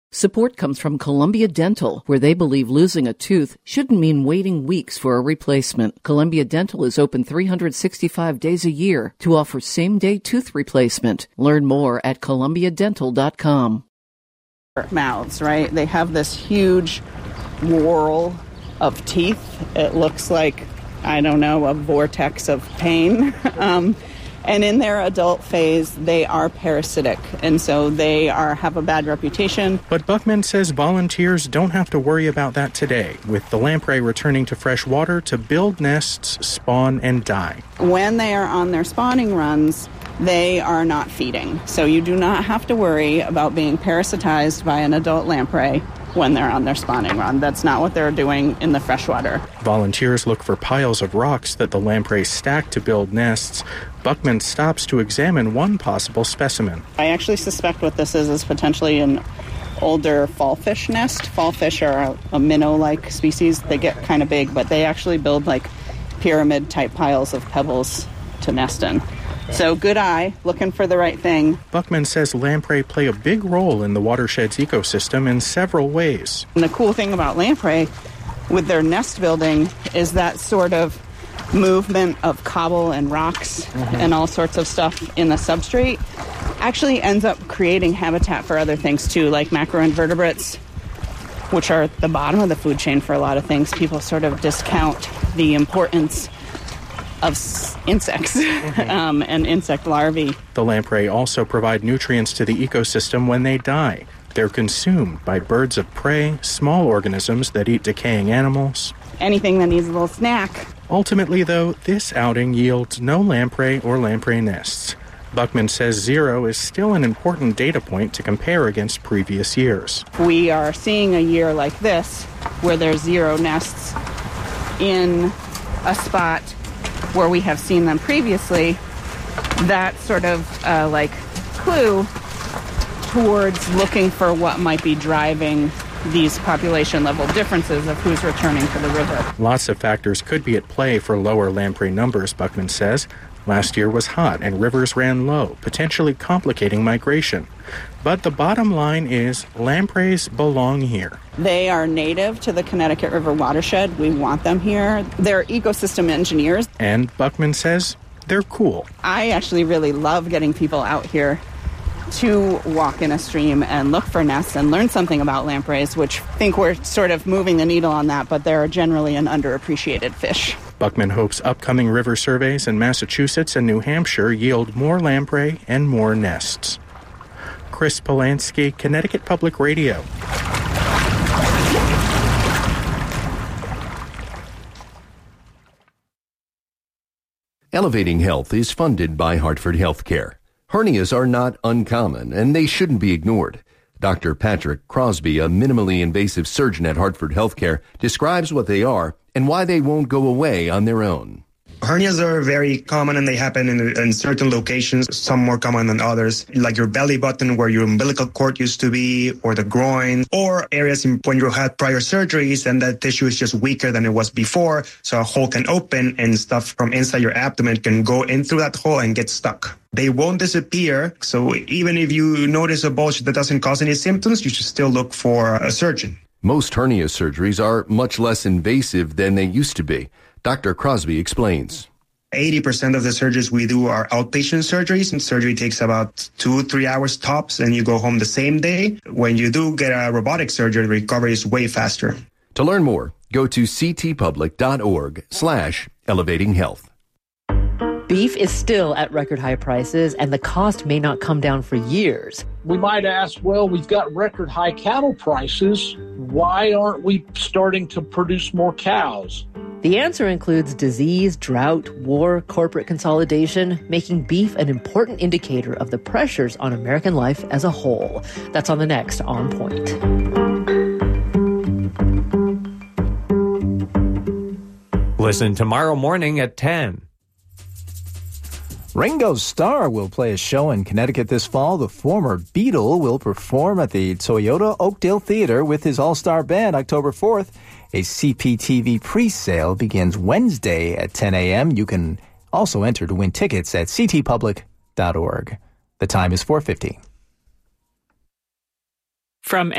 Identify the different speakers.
Speaker 1: Support comes from Columbia Dental, where they believe losing a tooth shouldn't mean waiting weeks for a replacement. Columbia Dental is open 365 days a year to offer same-day tooth replacement. Learn more at columbiadental.com.
Speaker 2: Mouths, right? They have this huge whorl of teeth. It looks like, I don't know, a vortex of pain. And in their adult phase, they are parasitic, and so they have a bad reputation.
Speaker 3: But Buckman says volunteers don't have to worry about that today, with the lamprey returning to fresh water to build nests, spawn, and die.
Speaker 2: When they are on their spawning runs, they are not feeding. So you do not have to worry about being parasitized by an adult lamprey when they're on their spawning run. That's not what they're doing in the freshwater.
Speaker 3: Volunteers look for piles of rocks that the lamprey stack to build nests. Buckman stops to examine one possible specimen.
Speaker 2: I actually suspect what this is potentially an older fallfish nest. Fallfish are a minnow-like species. They get kind of big, but they actually build like pyramid-type piles of pebbles to nest in. So good eye, looking for the right thing.
Speaker 3: Buckman says lamprey play a big role in the watershed's ecosystem in several ways.
Speaker 2: And the cool thing about lamprey with their nest building is that sort of movement of cobble and rocks and all sorts of stuff in the substrate actually ends up creating habitat for other things too, like macroinvertebrates, which are at the bottom of the food chain for a lot of things. People sort of discount the importance of insects and insect larvae.
Speaker 3: The lamprey also provide nutrients to the ecosystem when they die. They're consumed by birds of prey, small organisms that eat decaying animals.
Speaker 2: Anything that needs a little snack.
Speaker 3: Ultimately, though, this outing yields no lamprey or lamprey nests. Buckman says 0 is still an important data point to compare against previous years.
Speaker 2: We are seeing a year like this where there's 0 nests in a spot where we have seen them previously. That sort of clue towards looking for what might be driving these population level differences of who's returning to the river.
Speaker 3: Lots of factors could be at play for lower lamprey numbers, Buckman says. Last year was hot and rivers ran low, potentially complicating migration. But the bottom line is lampreys belong here.
Speaker 2: They are native to the Connecticut River watershed. We want them here. They're ecosystem engineers.
Speaker 3: And Buckman says they're cool.
Speaker 2: I actually really love getting people out here to walk in a stream and look for nests and learn something about lampreys, which I think we're sort of moving the needle on that, but they're generally an underappreciated fish.
Speaker 3: Buckman hopes upcoming river surveys in Massachusetts and New Hampshire yield more lamprey and more nests. Chris Polanski, Connecticut Public Radio.
Speaker 4: Elevating Health is funded by Hartford Healthcare. Hernias are not uncommon, and they shouldn't be ignored. Dr. Patrick Crosby, a minimally invasive surgeon at Hartford Healthcare, describes what they are and why they won't go away on their own.
Speaker 5: Hernias are very common and they happen in certain locations, some more common than others, like your belly button where your umbilical cord used to be, or the groin, or areas when you had prior surgeries and that tissue is just weaker than it was before, so a hole can open and stuff from inside your abdomen can go in through that hole and get stuck. They won't disappear, so even if you notice a bulge that doesn't cause any symptoms, you should still look for a surgeon.
Speaker 4: Most hernia surgeries are much less invasive than they used to be. Dr. Crosby explains.
Speaker 5: 80% of the surgeries we do are outpatient surgeries, and surgery takes about 2-3 hours tops, and you go home the same day. When you do get a robotic surgery, the recovery is way faster.
Speaker 4: To learn more, go to ctpublic.org/elevatinghealth.
Speaker 6: Beef is still at record high prices, and the cost may not come down for years.
Speaker 7: We might ask, well, we've got record high cattle prices. Why aren't we starting to produce more cows?
Speaker 6: The answer includes disease, drought, war, corporate consolidation, making beef an important indicator of the pressures on American life as a whole. That's on the next On Point.
Speaker 8: Listen tomorrow morning at 10.
Speaker 9: Ringo Starr will play a show in Connecticut this fall. The former Beatle will perform at the Toyota Oakdale Theater with his all-star band October 4th. A CPTV pre-sale begins Wednesday at 10 a.m. You can also enter to win tickets at ctpublic.org. The time is 4:50.
Speaker 10: From